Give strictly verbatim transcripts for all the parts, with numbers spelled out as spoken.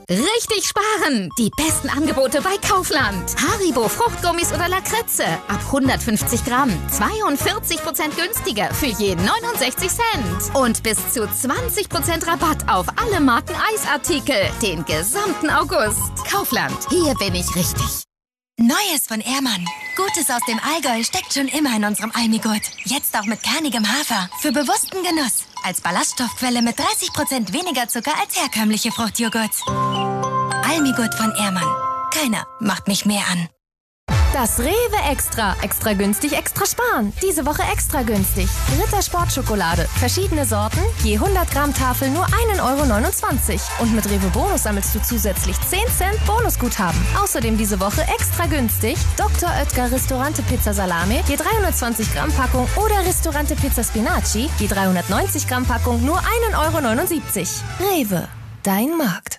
Richtig sparen! Die besten Angebote bei Kaufland. Haribo Fruchtgummis oder Lakritze. Ab hundertfünfzig Gramm. zweiundvierzig Prozent günstiger für jeden neunundsechzig Cent. Und bis zu zwanzig Prozent Rabatt auf alle Marken Eisartikel. Den gesamten August. Kaufland. Hier bin ich richtig. Neues von Ehrmann. Gutes aus dem Allgäu steckt schon immer in unserem Almigurt. Jetzt auch mit kernigem Hafer. Für bewussten Genuss. Als Ballaststoffquelle mit dreißig Prozent weniger Zucker als herkömmliche Fruchtjoghurts. Almigurt von Ehrmann. Keiner macht mich mehr an. Das Rewe Extra. Extra günstig, extra sparen. Diese Woche extra günstig. Ritter Sportschokolade. Verschiedene Sorten. Je hundert Gramm Tafel nur ein Euro neunundzwanzig. Und mit Rewe Bonus sammelst du zusätzlich zehn Cent Bonusguthaben. Außerdem diese Woche extra günstig. Doktor Oetker Ristorante Pizza Salame. Je dreihundertzwanzig Gramm Packung. Oder Ristorante Pizza Spinaci. Je dreihundertneunzig Gramm Packung nur ein Euro neunundsiebzig. Rewe. Dein Markt.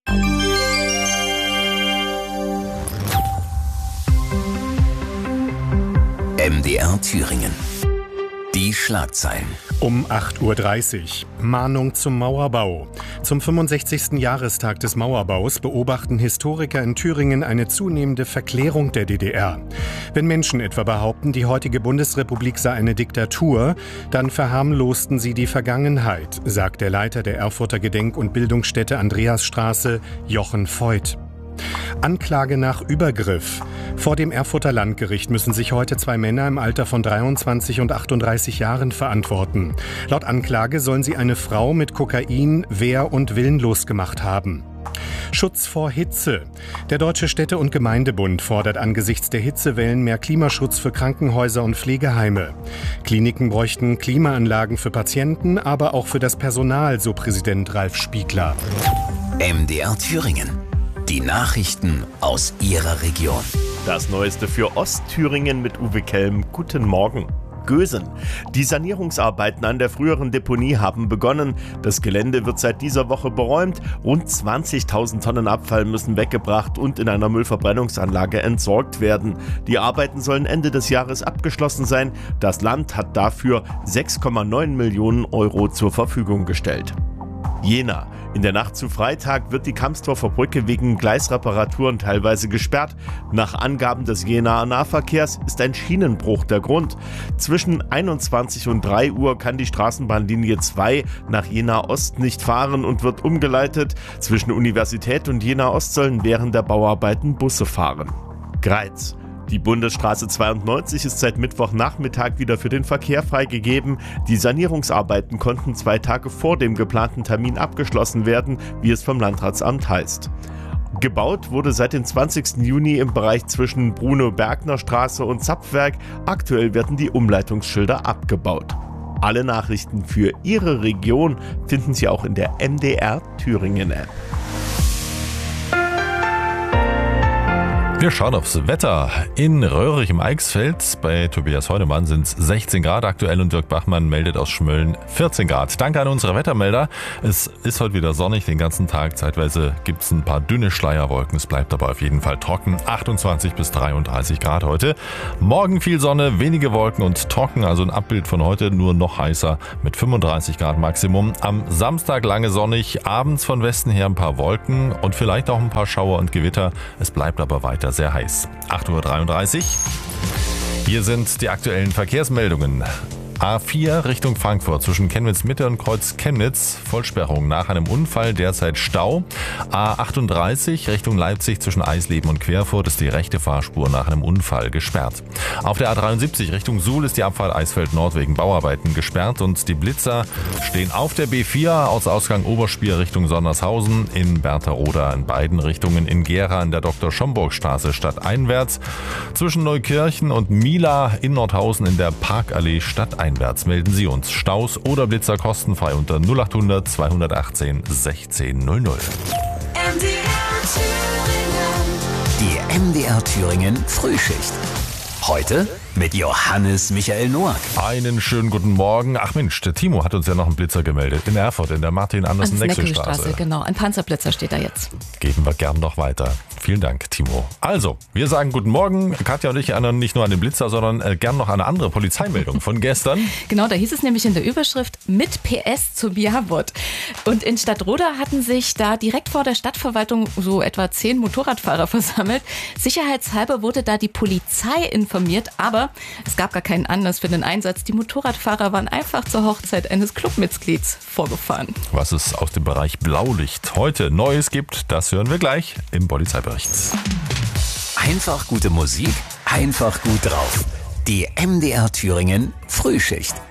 M D R Thüringen. Die Schlagzeilen. Um acht Uhr dreißig. Mahnung zum Mauerbau. Zum fünfundsechzigsten Jahrestag des Mauerbaus beobachten Historiker in Thüringen eine zunehmende Verklärung der D D R. Wenn Menschen etwa behaupten, die heutige Bundesrepublik sei eine Diktatur, dann verharmlosten sie die Vergangenheit, sagt der Leiter der Erfurter Gedenk- und Bildungsstätte Andreasstraße, Jochen Voigt. Anklage nach Übergriff. Vor dem Erfurter Landgericht müssen sich heute zwei Männer im Alter von dreiundzwanzig und achtunddreißig Jahren verantworten. Laut Anklage sollen sie eine Frau mit Kokain wehr- und willenlos gemacht haben. Schutz vor Hitze. Der Deutsche Städte- und Gemeindebund fordert angesichts der Hitzewellen mehr Klimaschutz für Krankenhäuser und Pflegeheime. Kliniken bräuchten Klimaanlagen für Patienten, aber auch für das Personal, so Präsident Ralf Spiegler. M D R Thüringen. Die Nachrichten aus Ihrer Region. Das Neueste für Ostthüringen mit Uwe Kelm. Guten Morgen. Gösen. Die Sanierungsarbeiten an der früheren Deponie haben begonnen. Das Gelände wird seit dieser Woche beräumt. Rund zwanzigtausend Tonnen Abfall müssen weggebracht und in einer Müllverbrennungsanlage entsorgt werden. Die Arbeiten sollen Ende des Jahres abgeschlossen sein. Das Land hat dafür sechs Komma neun Millionen Euro zur Verfügung gestellt. Jena. In der Nacht zu Freitag wird die Kamsdorfer Brücke wegen Gleisreparaturen teilweise gesperrt. Nach Angaben des Jenaer Nahverkehrs ist ein Schienenbruch der Grund. Zwischen einundzwanzig und drei Uhr kann die Straßenbahnlinie zwei nach Jena Ost nicht fahren und wird umgeleitet. Zwischen Universität und Jena Ost sollen während der Bauarbeiten Busse fahren. Greiz. Die Bundesstraße zweiundneunzig ist seit Mittwochnachmittag wieder für den Verkehr freigegeben. Die Sanierungsarbeiten konnten zwei Tage vor dem geplanten Termin abgeschlossen werden, wie es vom Landratsamt heißt. Gebaut wurde seit dem zwanzigsten Juni im Bereich zwischen Bruno-Bergner-Straße und Zapfwerk. Aktuell werden die Umleitungsschilder abgebaut. Alle Nachrichten für Ihre Region finden Sie auch in der M D R Thüringen App. Wir schauen aufs Wetter. In Röhrig im Eichsfeld bei Tobias Heunemann sind es sechzehn Grad aktuell und Dirk Bachmann meldet aus Schmölln vierzehn Grad. Danke an unsere Wettermelder. Es ist heute wieder sonnig den ganzen Tag. Zeitweise gibt es ein paar dünne Schleierwolken. Es bleibt aber auf jeden Fall trocken. achtundzwanzig bis dreiunddreißig Grad heute. Morgen viel Sonne, wenige Wolken und trocken. Also ein Abbild von heute, nur noch heißer mit fünfunddreißig Grad Maximum. Am Samstag lange sonnig, abends von Westen her ein paar Wolken und vielleicht auch ein paar Schauer und Gewitter. Es bleibt aber weiter sehr heiß. acht Uhr dreiunddreißig. Hier sind die aktuellen Verkehrsmeldungen. A vier Richtung Frankfurt zwischen Chemnitz-Mitte und Kreuz Chemnitz. Vollsperrung nach einem Unfall, derzeit Stau. A achtunddreißig Richtung Leipzig zwischen Eisleben und Querfurt ist die rechte Fahrspur nach einem Unfall gesperrt. Auf der A dreiundsiebzig Richtung Suhl ist die Abfahrt Eisfeld Nord wegen Bauarbeiten gesperrt und die Blitzer stehen auf der B vier aus Ausgang Oberspier Richtung Sondershausen, in Bertha-Roda in beiden Richtungen, in Gera in der Doktor-Schomburg-Straße stadteinwärts, zwischen Neukirchen und Mila in Nordhausen in der Parkallee stadteinwärts. Einwärts melden Sie uns Staus oder Blitzer kostenfrei unter null achthundert zweihundertachtzehn sechzehn null null. Die M D R Thüringen Frühschicht. Heute mit Johannes Michael Noack. Einen schönen guten Morgen. Ach Mensch, der Timo hat uns ja noch einen Blitzer gemeldet. In Erfurt, in der Martin-Andersen-Nexel-Straße. Genau, ein Panzerblitzer steht da jetzt. Geben wir gern noch weiter. Vielen Dank, Timo. Also, wir sagen guten Morgen. Katja und ich erinnern nicht nur an den Blitzer, sondern äh, gern noch an eine andere Polizeimeldung von gestern. Genau, da hieß es nämlich in der Überschrift mit P S zum Jawort. Und in Stadtroda hatten sich da direkt vor der Stadtverwaltung so etwa zehn Motorradfahrer versammelt. Sicherheitshalber wurde da die Polizei informiert, aber es gab gar keinen Anlass für den Einsatz. Die Motorradfahrer waren einfach zur Hochzeit eines Clubmitglieds vorgefahren. Was es aus dem Bereich Blaulicht heute Neues gibt, das hören wir gleich im Polizeibericht. Einfach gute Musik, einfach gut drauf. Die M D R Thüringen Frühschicht.